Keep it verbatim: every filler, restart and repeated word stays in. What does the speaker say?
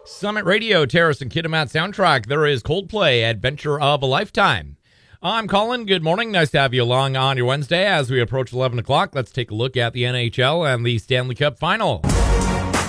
Summit Radio, Terrace and Kitimat soundtrack. There is Coldplay, Adventure of a Lifetime. I'm Colin. Good morning. Nice to have you along on your Wednesday. As we approach eleven o'clock, let's take a look at the N H L and the Stanley Cup Final.